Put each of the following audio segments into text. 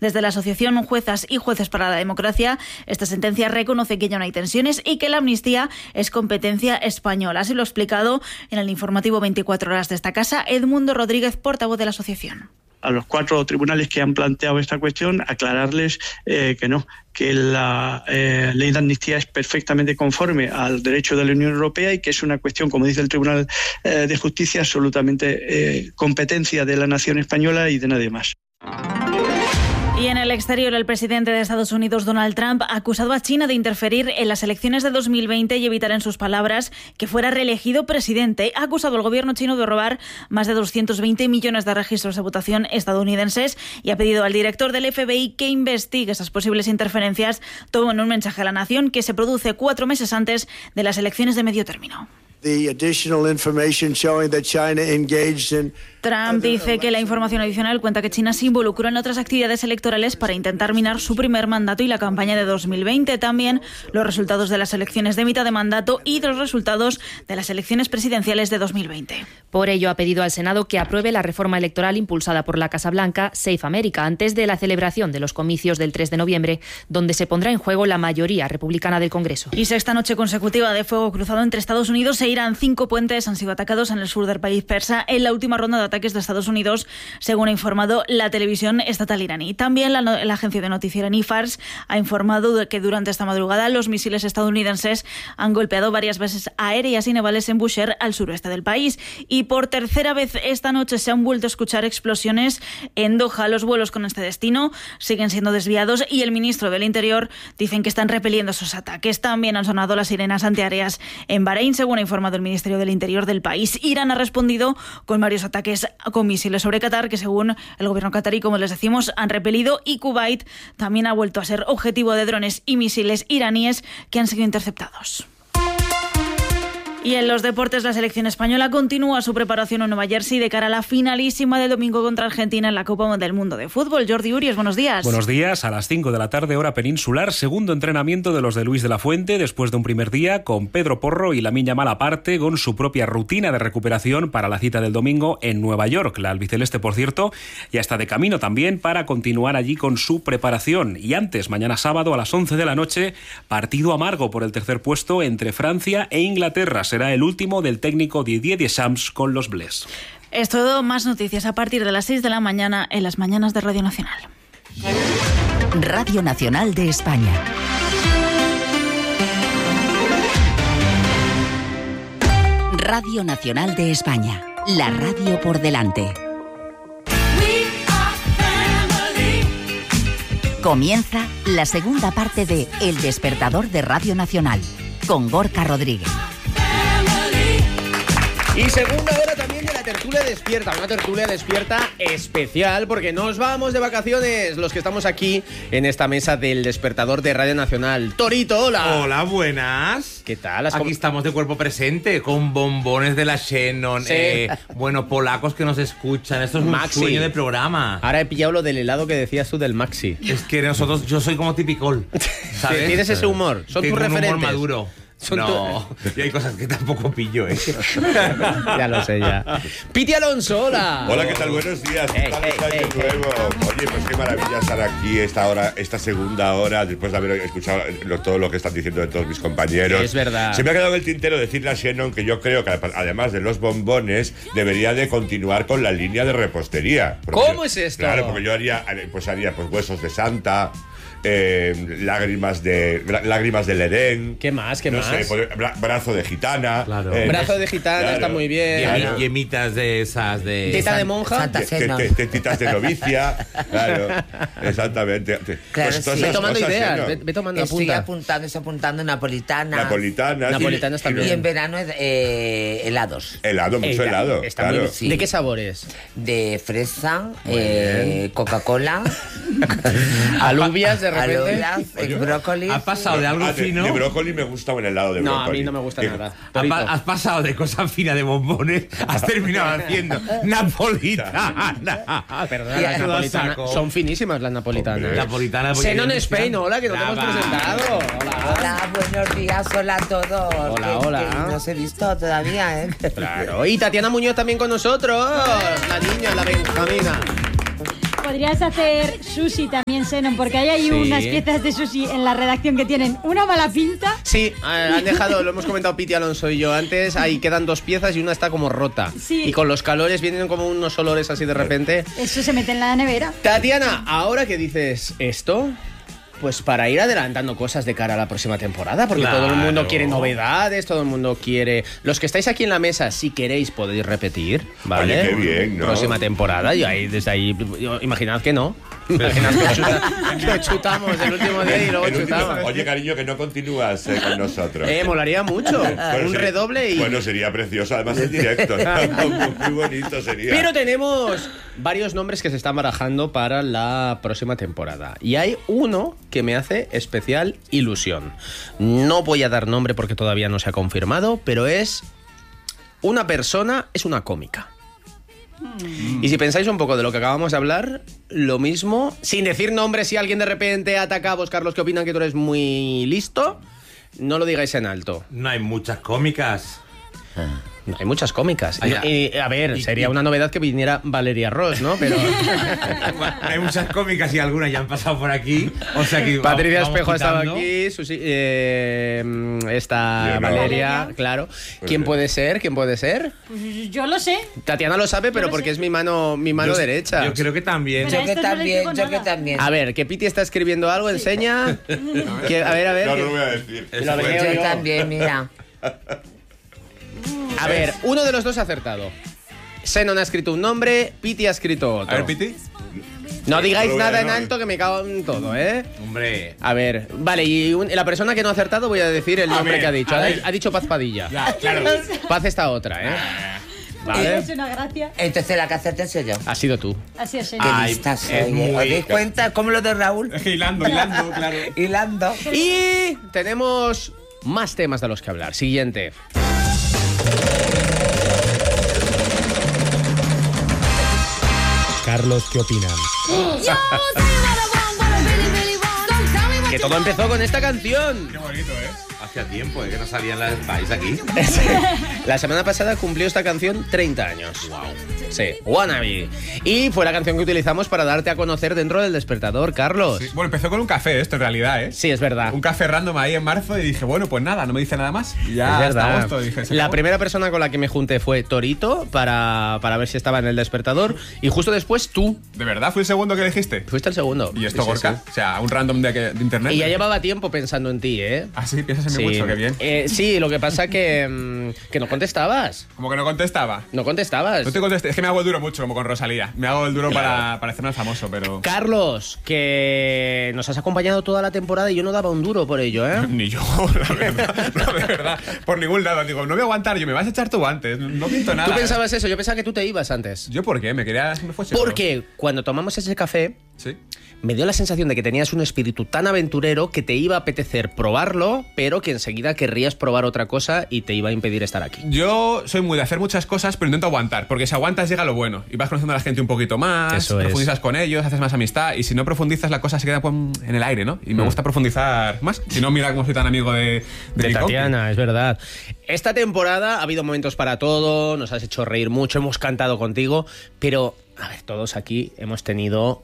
Desde la Asociación Juezas y Jueces para la Democracia, esta sentencia reconoce que ya no hay tensiones y que la amnistía es competencia española. Así lo ha explicado en el informativo 24 horas de esta casa Edmundo Rodríguez, portavoz de la asociación. A los 4 tribunales que han planteado esta cuestión, aclararles que no, que la ley de amnistía es perfectamente conforme al derecho de la Unión Europea y que es una cuestión, como dice el Tribunal de Justicia, absolutamente competencia de la nación española y de nadie más. Y en el exterior, el presidente de Estados Unidos, Donald Trump, ha acusado a China de interferir en las elecciones de 2020 y evitar, en sus palabras, que fuera reelegido presidente. Ha acusado al gobierno chino de robar más de 220 millones de registros de votación estadounidenses y ha pedido al director del FBI que investigue esas posibles interferencias, todo en un mensaje a la nación que se produce 4 meses antes de las elecciones de medio término. Trump dice que la información adicional cuenta que China se involucró en otras actividades electorales para intentar minar su primer mandato y la campaña de 2020. También los resultados de las elecciones de mitad de mandato y de los resultados de las elecciones presidenciales de 2020. Por ello, ha pedido al Senado que apruebe la reforma electoral impulsada por la Casa Blanca, Safe America, antes de la celebración de los comicios del 3 de noviembre, donde se pondrá en juego la mayoría republicana del Congreso. Y sexta noche consecutiva de fuego cruzado entre Estados Unidos e Irán. 5 puentes han sido atacados en el sur del país persa en la última ronda de ataques de Estados Unidos, según ha informado la televisión estatal iraní. También la agencia de noticias iraní Fars ha informado de que durante esta madrugada los misiles estadounidenses han golpeado varias bases aéreas y navales en Bushehr, al suroeste del país. Y por tercera vez esta noche se han vuelto a escuchar explosiones en Doha. Los vuelos con este destino siguen siendo desviados y el ministro del Interior dicen que están repeliendo esos ataques. También han sonado las sirenas antiaéreas en Bahrein, según ha informado el Ministerio del Interior del país. Irán ha respondido con varios ataques con misiles sobre Qatar, que según el gobierno qatarí, como les decimos, han repelido, y Kuwait también ha vuelto a ser objetivo de drones y misiles iraníes que han sido interceptados. Y en los deportes, la selección española continúa su preparación en Nueva Jersey de cara a la finalísima del domingo contra Argentina en la Copa del Mundo de Fútbol. Jordi Urias, buenos días. Buenos días. A las 5 de la tarde, hora peninsular, segundo entrenamiento de los de Luis de la Fuente, después de un primer día con Pedro Porro y Lamine Yamal aparte, con su propia rutina de recuperación para la cita del domingo en Nueva York. La albiceleste, por cierto, ya está de camino también para continuar allí con su preparación. Y antes, mañana sábado a las 11 de la noche, partido amargo por el tercer puesto entre Francia e Inglaterra. Será el último del técnico Didier Deschamps con los Bleus. Es todo. Más noticias a partir de las 6 de la mañana en las mañanas de Radio Nacional. Radio Nacional de España. Radio Nacional de España. La radio por delante. Comienza la segunda parte de El Despertador de Radio Nacional con Gorka Rodríguez. Y segunda hora también de la tertulia despierta, una tertulia despierta especial porque nos vamos de vacaciones los que estamos aquí en esta mesa del Despertador de Radio Nacional. Torito, hola. Hola, buenas. ¿Qué tal? Aquí estamos de cuerpo presente con bombones de la Shannon, sí. Bueno, polacos que nos escuchan. Esto es un Maxi. sueño de programa. Ahora he pillado lo del helado que decías tú del Maxi. Es que nosotros, yo soy como tipicol, ¿sabes? Tienes ese humor, son Tengo tus referentes. un humor maduro. No, y hay cosas que tampoco pillo, Ya lo sé, ya. Piti Alonso, hola. Hola, ¿qué tal? Buenos días. ¿Qué tal estáis de nuevo? Oye, pues qué maravilla estar aquí esta segunda hora, después de haber escuchado todo lo que están diciendo de todos mis compañeros. Es verdad. Se me ha quedado en el tintero decirle a Shannon que yo creo que además de los bombones, debería de continuar con la línea de repostería. ¿Cómo es esto? Claro, porque yo haría huesos de Santa. Lágrimas del Edén. ¿Qué más? ¿Qué más? Sé, brazo de gitana. Claro. Brazo de gitana, claro. Está muy bien. Claro. Yemitas de esas de... Teta de monja. Tetitas de novicia. Claro, exactamente. Claro, sí. Ve tomando ideas, ve tomando Estoy apuntando napolitanas. Napolitanas también. Y en verano helados. Mucho helado. Está claro. muy... sí. ¿De qué sabores? De fresa, Coca-Cola. Alubias de repente. El brócoli. ¿Has pasado de algo fino? De brócoli me gusta un helado de brócoli. No, a mí no me gusta nada. Has pasado de cosa fina de bombones, has terminado haciendo napolitana. Perdona, las napolitanas son finísimas, las napolitanas. Napolitana. Xenon Spain, hola, que no te hemos presentado. Hola, buenos días, hola a todos. Hola. Que no os he visto todavía, ¿eh? Claro, y Tatiana Muñoz también con nosotros. La niña, la Benjamina. Podrías hacer sushi también, Senon, porque hay ahí Sí. unas piezas de sushi en la redacción que tienen una mala pinta. Sí, han dejado, lo hemos comentado Piti Alonso y yo antes, ahí quedan 2 piezas y una está como rota. Sí. Y con los calores vienen como unos olores así de repente. Eso se mete en la nevera. Tatiana, ahora que dices esto, pues para ir adelantando cosas de cara a la próxima temporada, porque todo el mundo quiere novedades, todo el mundo quiere... Los que estáis aquí en la mesa, si queréis, podéis repetir, ¿vale? Oye, qué bien, ¿no? Próxima temporada, y ahí, desde ahí, imaginad que no. Imaginad que chutamos el último día y luego chutamos. Oye, cariño, que no continúas con nosotros. Molaría mucho. Bueno, Un redoble y... Bueno, sería precioso, además en directo. Muy bonito sería. Pero tenemos varios nombres que se están barajando para la próxima temporada. Y hay uno que me hace especial ilusión. No voy a dar nombre porque todavía no se ha confirmado, pero es una persona, es una cómica. Y si pensáis un poco de lo que acabamos de hablar, lo mismo, sin decir nombres, si alguien de repente ataca a vos, Carlos, que opinan que tú eres muy listo, no lo digáis en alto. No hay muchas cómicas. No, hay muchas cómicas. Y, a ver, sería una novedad que viniera Valeria Ross, ¿no? Pero Hay muchas cómicas y algunas ya han pasado por aquí. O sea que Patricia vamos Espejo ha estado quitando. aquí, está Valeria, claro. ¿Quién puede ser? ¿Quién puede ser? Pues yo lo sé. Tatiana lo sabe, pero porque es mi mano derecha. Yo creo que también. Pero Yo que esto no le digo también, yo que nada. también. A ver, que Piti está escribiendo algo, enseña. A ver. No lo voy a decir. Lo veo Yo yo. también, mira. A ver, uno de los dos ha acertado. Senon ha escrito un nombre, Piti ha escrito otro. A ver, Piti. No digáis No lo voy a- nada en no. alto que me cago en todo, ¿eh? Hombre. A ver, vale, y la persona que no ha acertado voy a decir el nombre ver, que ha dicho. a ver. Ha dicho Paz Padilla. Ya, claro. Paz esta otra, ¿eh? Vale. Es una gracia. Entonces la que acerté soy yo. Ha sido tú. Así es, Qué Senon. Ay, lista soy. es muy- ¿Os dais cuenta? ¿Cómo lo de Raúl? Hilando, claro. Hilando. Y tenemos más temas de los que hablar. Siguiente. Carlos, ¿qué opinan? Que todo empezó con esta canción. Qué bonito, ¿eh? Hacía tiempo que no salían las país aquí. La semana pasada cumplió esta canción 30 años. Wow. Sí, Wannabe. Y fue la canción que utilizamos para darte a conocer dentro del despertador, Carlos. Sí, bueno, empezó con un café esto en realidad, ¿eh? Sí, es verdad. Un café random ahí en marzo y dije, bueno, pues nada, no me dice nada más. Y ya Es hasta verdad. agosto dije, se La acabó. primera persona con la que me junté fue Torito para ver si estaba en el despertador. Y justo después tú. ¿De verdad fue el segundo que dijiste? Fuiste el segundo. ¿Y esto, Sí, sí, Gorka? sí. O sea, un random de internet. Y ya llevaba tiempo pensando en ti, ¿eh? Ah, sí, piensas en mí mucho, qué bien. Sí, lo que pasa que no contestabas. Como que no contestaba. No contestabas. No te contesté, es que me hago el duro mucho, como con Rosalía. Me hago el duro para hacerme el famoso, pero... Carlos, que nos has acompañado toda la temporada y yo no daba un duro por ello, ¿eh? Ni yo, la verdad. No, de verdad. Por ningún lado. Digo, no voy a aguantar yo, me vas a echar tú antes. No pinto nada. Tú pensabas eso, yo pensaba que tú te ibas antes. ¿Yo por qué? Me quería que me fuese. Porque cuando tomamos ese café, Sí. me dio la sensación de que tenías un espíritu tan aventurero que te iba a apetecer probarlo, pero que enseguida querrías probar otra cosa y te iba a impedir estar aquí. Yo soy muy de hacer muchas cosas, pero intento aguantar, porque si aguantas llega lo bueno. Y vas conociendo a la gente un poquito más, Eso es. profundizas con ellos, haces más amistad, y si no profundizas la cosa se queda pues, en el aire, ¿no? Y me gusta profundizar más. Si no, mira cómo soy tan amigo de De mi Tatiana, es verdad. Esta temporada ha habido momentos para todo, nos has hecho reír mucho, hemos cantado contigo, pero, a ver, todos aquí hemos tenido...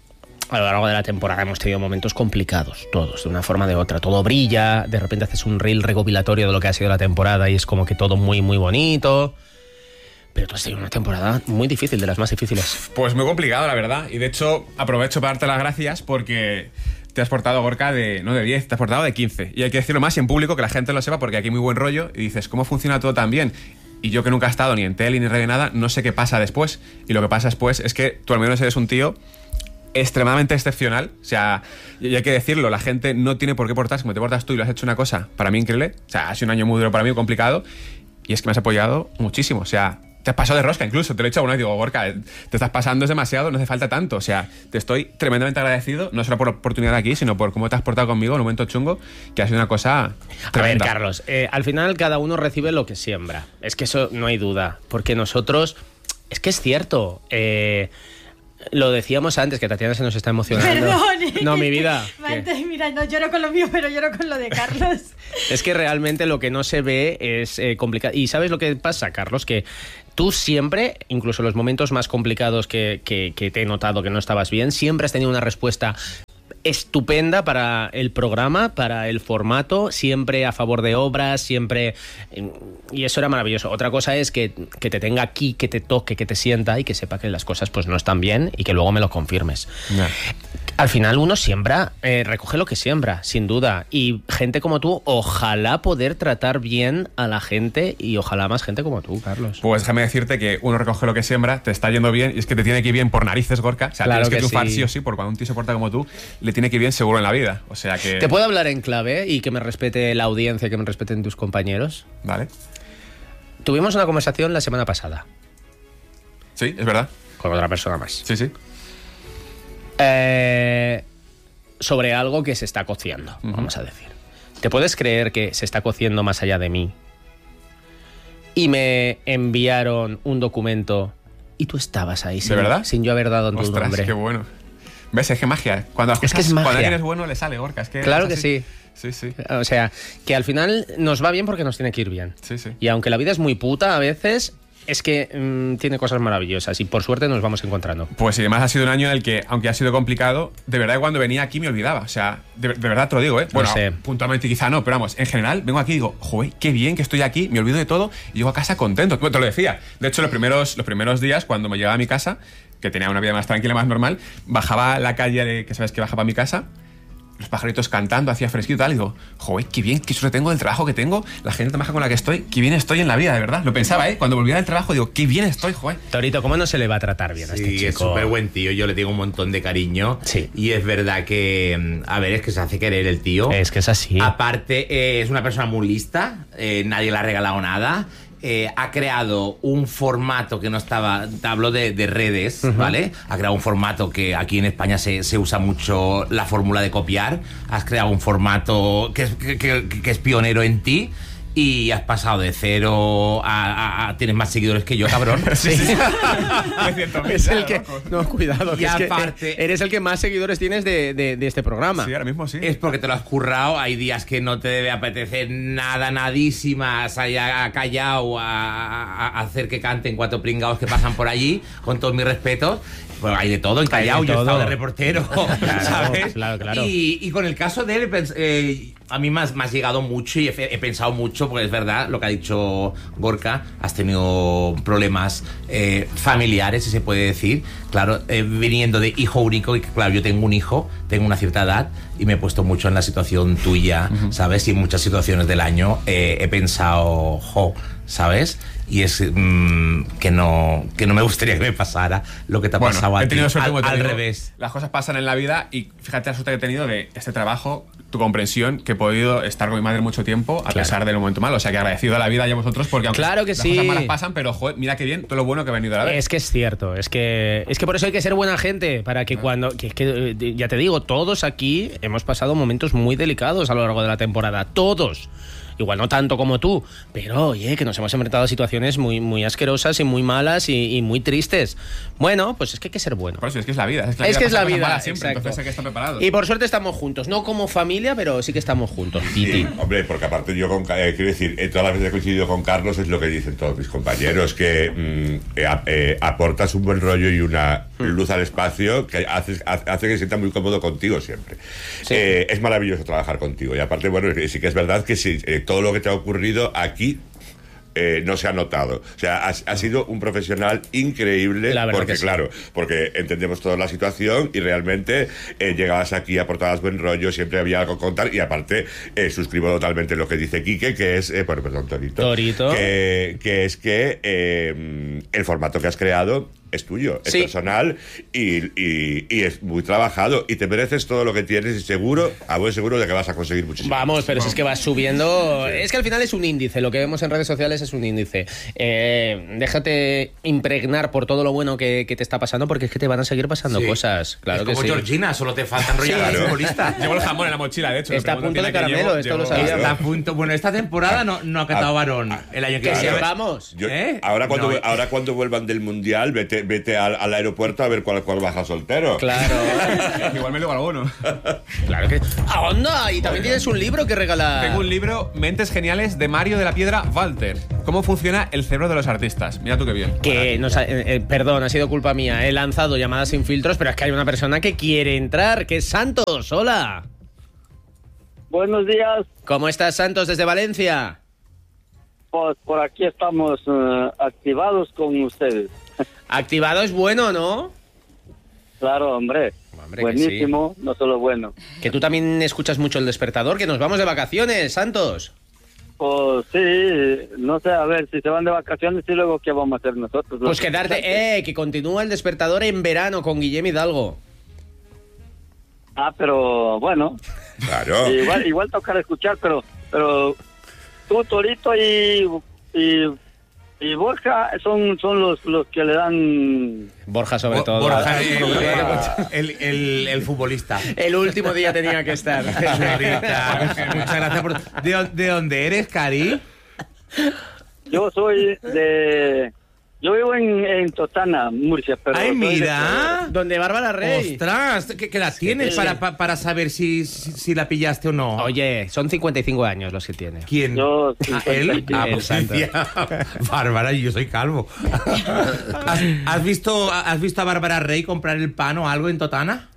A lo largo de la temporada hemos tenido momentos complicados, todos, de una forma o de otra. Todo brilla, de repente haces un reel recopilatorio de lo que ha sido la temporada y es como que todo muy, muy bonito. Pero tú has tenido una temporada muy difícil, de las más difíciles. Pues muy complicado, la verdad. Y de hecho, aprovecho para darte las gracias porque te has portado, Gorka, no de 10, te has portado de 15. Y hay que decirlo más y en público, que la gente lo sepa, porque aquí hay muy buen rollo. Y dices, ¿cómo funciona todo tan bien? Y yo que nunca he estado ni en tele ni en radio nada, no sé qué pasa después. Y lo que pasa después es que tú al menos eres un tío extremadamente excepcional. O sea, y hay que decirlo, la gente no tiene por qué portarse como te portas tú y lo has hecho una cosa para mí increíble. O sea, ha sido un año muy duro para mí, complicado. Y es que me has apoyado muchísimo. O sea, te has pasado de rosca incluso. Te lo he dicho alguna vez y digo, Gorka, te estás pasando, es demasiado, no hace falta tanto. O sea, te estoy tremendamente agradecido, no solo por la oportunidad aquí, sino por cómo te has portado conmigo en un momento chungo, que ha sido una cosa A ver, tremenda. Carlos, al final cada uno recibe lo que siembra. Es que eso no hay duda. Porque nosotros... Es que es cierto. Lo decíamos antes, que Tatiana se nos está emocionando. Perdón. No, mi vida. Mira, no lloro con lo mío, pero lloro con lo de Carlos. Es que realmente lo que no se ve es complicado. ¿Y sabes lo que pasa, Carlos? Que tú siempre, incluso en los momentos más complicados que te he notado que no estabas bien, siempre has tenido una respuesta estupenda para el programa, para el formato, siempre a favor de obras, siempre... Y eso era maravilloso. Otra cosa es que te tenga aquí, que te toque, que te sienta y que sepa que las cosas pues no están bien y que luego me lo confirmes. No. Al final uno siembra, recoge lo que siembra, sin duda. Y gente como tú, ojalá poder tratar bien a la gente y ojalá más gente como tú, Carlos. Pues déjame decirte que uno recoge lo que siembra, te está yendo bien y es que te tiene que ir bien por narices, Gorka. O sea, claro tienes que triunfar sí. Sí o sí, porque cuando un tío se porta como tú, le tiene que ir bien seguro en la vida. O sea que... ¿Te puedo hablar en clave y que me respete la audiencia, que me respeten tus compañeros? Vale. Tuvimos una conversación la semana pasada. Sí, es verdad. Con otra persona más. Sí, sí. Sobre algo que se está cociendo, vamos a decir. ¿Te puedes creer que se está cociendo más allá de mí? Y me enviaron un documento y tú estabas ahí. ¿De verdad? Sin yo haber dado tu Ostras, nombre. qué bueno. ¿Ves? Es que magia. Cuando las cosas, es magia. Cuando alguien es bueno, le sale, Gorka. Es que claro es que sí. Sí, sí. O sea, que al final nos va bien porque nos tiene que ir bien. Sí, sí. Y aunque la vida es muy puta a veces... Es que tiene cosas maravillosas y por suerte nos vamos encontrando. Pues y además ha sido un año en el que, aunque ha sido complicado, de verdad cuando venía aquí me olvidaba. O sea, de verdad te lo digo, ¿eh? Bueno, no sé. Puntualmente quizá no, pero vamos, en general vengo aquí y digo, joder, qué bien que estoy aquí, me olvido de todo y llego a casa contento. Te lo decía. De hecho, los primeros días, cuando me llegaba a mi casa, que tenía una vida más tranquila, más normal, bajaba a la calle, que sabes que bajaba a mi casa, los pajaritos cantando, hacía fresquito y tal, y digo, joder, qué bien, qué suerte tengo del trabajo que tengo, la gente tan maja con la que estoy, qué bien estoy en la vida, de verdad. Lo pensaba, ¿eh? Cuando volvía del trabajo, digo, qué bien estoy, joder. Torito, ¿cómo no se le va a tratar bien a este chico? Sí, es súper buen tío, yo le tengo un montón de cariño. Sí. Y es verdad que, a ver, es que se hace querer el tío. Es que es así. Aparte, es una persona muy lista, nadie le ha regalado nada. Ha creado un formato que no estaba... Te hablo de redes, ¿vale? Ha creado un formato que aquí en España se usa mucho la fórmula de copiar. Has creado un formato que es pionero en ti. Y has pasado de 0 a tienes más seguidores que yo, cabrón. Sí. Es el que... No, cuidado, que y es aparte, que eres el que más seguidores tienes de este programa. Sí, ahora mismo sí. Es porque te lo has currado. Hay días que no te debe apetecer nadísimas, haya callado a hacer que canten 4 pringados que pasan por allí, con todos mis respetos. Bueno, hay de todo, en Callao, yo he estado de reportero, ¿sabes? Claro. Y con el caso de él, a mí me has llegado mucho y he pensado mucho, porque es verdad lo que ha dicho Gorka, has tenido problemas familiares, si se puede decir. Claro, viniendo de hijo único, y claro, yo tengo un hijo, tengo una cierta edad y me he puesto mucho en la situación tuya, ¿sabes? Y en muchas situaciones del año he pensado, ¿sabes? Y es que no me gustaría que me pasara lo que te ha pasado a ti. He tenido suerte, al revés. Las cosas pasan en la vida y fíjate la suerte que he tenido de este trabajo, tu comprensión, que he podido estar con mi madre mucho tiempo a pesar del momento malo. O sea, que agradecido a la vida y a vosotros porque aunque claro que las sí. cosas malas pasan, pero joder, mira qué bien todo lo bueno que ha venido a la vez. Es que es cierto, es que por eso hay que ser buena gente, para que cuando... Que ya te digo, todos aquí hemos pasado momentos muy delicados a lo largo de la temporada, todos. Igual no tanto como tú, pero oye, que nos hemos enfrentado a situaciones muy, muy asquerosas y muy malas y muy tristes. Bueno, pues es que hay que ser bueno. Por eso es que es la vida. Es que es la vida, siempre, entonces hay que estar preparado. Y por suerte estamos juntos, no como familia, pero sí que estamos juntos. Sí, hombre, porque aparte yo quiero decir, todas las veces que he coincidido con Carlos es lo que dicen todos mis compañeros, que aportas un buen rollo y una luz al espacio que hace que se sienta muy cómodo contigo siempre. Sí. Es maravilloso trabajar contigo y aparte, bueno, sí que es verdad que sí, todo lo que te ha ocurrido aquí no se ha notado. O sea, ha sido un profesional increíble, porque claro, porque entendemos toda la situación y realmente llegabas aquí, aportabas buen rollo, siempre había algo que contar y aparte suscribo totalmente lo que dice Quique, que es, bueno, perdón, Torito. Que es que el formato que has creado es tuyo, es personal y es muy trabajado y te mereces todo lo que tienes y seguro, a buen seguro de que vas a conseguir muchísimo. Vamos, pero es que vas subiendo. Sí. Es que al final es un índice, lo que vemos en redes sociales es un índice. Déjate impregnar por todo lo bueno que te está pasando, porque es que te van a seguir pasando cosas. Claro, es como que sí. Georgina, solo te falta enrollar a la futbolista. Llevo el jamón en la mochila, de hecho. Está a punto de caramelo, esto lo sabía. Está a punto. Bueno, esta temporada no ha catado varón el año que viene. Vamos. Ahora cuando vuelvan del Mundial, vete vete al aeropuerto a ver cuál baja soltero. Claro. Igual me lo alguno. Claro que... ¡Onda! Y también tienes un libro que regalar. Tengo un libro, Mentes Geniales, de Mario de la Piedra Walter. ¿Cómo funciona el cerebro de los artistas? Mira tú qué bien. Que perdón, ha sido culpa mía. He lanzado llamadas sin filtros, pero es que hay una persona que quiere entrar, que es Santos. Hola. Buenos días. ¿Cómo estás, Santos, desde Valencia? Pues por aquí estamos activados con ustedes. Activado es bueno, ¿no? Claro, hombre. Buenísimo, sí. No solo bueno. Que tú también escuchas mucho El Despertador, que nos vamos de vacaciones, Santos. Pues sí, no sé, a ver, si se van de vacaciones y luego ¿qué vamos a hacer nosotros? Pues quedarte, que continúa El Despertador en verano con Guillem Hidalgo. Ah, pero bueno. Claro. Igual tocar escuchar, pero tú, Torito y Borja son los que le dan... Borja sobre todo. Borja, el futbolista. El último día tenía que estar. Muchas gracias por... ¿De dónde eres, Cari? Yo soy de... Yo vivo en Totana, Murcia, pero... ¡Ay, mira! Donde Bárbara Rey. ¡Ostras! ¿Qué la tienes para saber si la pillaste o no? Oye, son 55 años los que tiene. ¿Quién? Yo, ¿él? Pues Bárbara, yo soy calvo. ¿Has visto a Bárbara Rey comprar el pan o algo en Totana?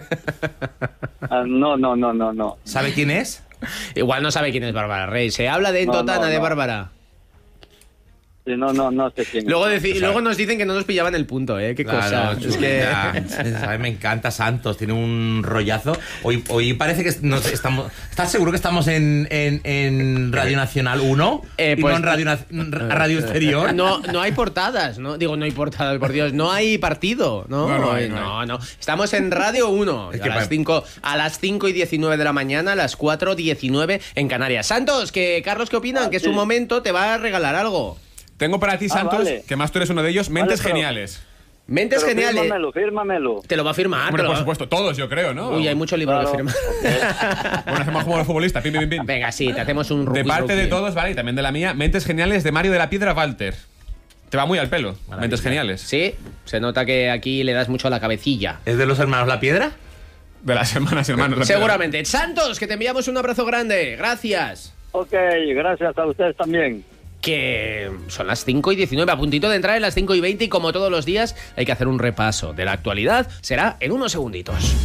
No. ¿Sabe quién es? Igual no sabe quién es Bárbara Rey. Se habla de en Totana de Bárbara. Sí, no sé quién. Luego nos dicen que no nos pillaban el punto, ¿eh? Qué cosa. Es que a mí me encanta Santos, tiene un rollazo. Hoy parece que estamos... ¿Estás seguro que estamos en Radio Nacional 1? Y Pues, no en Radio Exterior. No hay portadas, ¿no? Digo, no hay portadas, por Dios. No hay partido, ¿no? No. Estamos en Radio 1. Es a que las 5 y 19 de la mañana, a las 4:19 en Canarias. Santos, Carlos, ¿qué opinan? Que es un momento, te va a regalar algo. Tengo para ti, Santos, vale. que más tú eres uno de ellos, Mentes Geniales. Mentes Geniales. Fírmamelo. Te lo va a firmar. Hombre, por supuesto, todos, yo creo, ¿no? Uy, hay mucho libro de firma. Bueno, hacemos como los futbolistas, pim. Venga, sí, te hacemos un De parte de todos, vale, y también de la mía, Mentes Geniales de Mario de la Piedra Walter. Te va muy al pelo, Mentes Geniales. Sí, se nota que aquí le das mucho a la cabecilla. ¿Es de los hermanos La Piedra? De las hermanas y hermanos. Seguramente. Santos, que te enviamos un abrazo grande. Gracias. Ok, gracias a ustedes también. Que son las 5:19, a puntito de entrar en las 5:20 y como todos los días hay que hacer un repaso de la actualidad. Será en unos segunditos.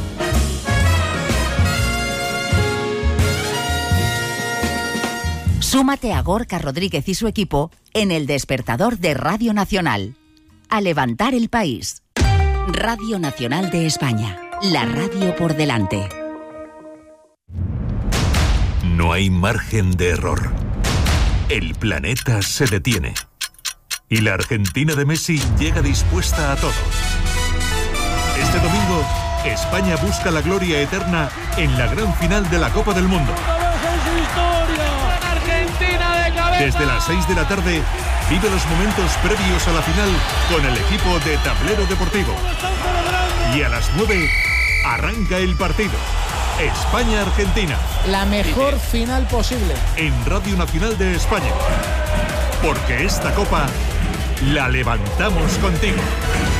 Súmate a Gorka Rodríguez y su equipo en El Despertador de Radio Nacional. A levantar el país. Radio Nacional de España. La radio por delante. No hay margen de error. El planeta se detiene. Y la Argentina de Messi llega dispuesta a todo. Este domingo, España busca la gloria eterna en la gran final de la Copa del Mundo. Desde las 6 de la tarde, vive los momentos previos a la final con el equipo de Tablero Deportivo. Y a las 9, arranca el partido. España-Argentina. La mejor final posible. En Radio Nacional de España. Porque esta copa la levantamos contigo.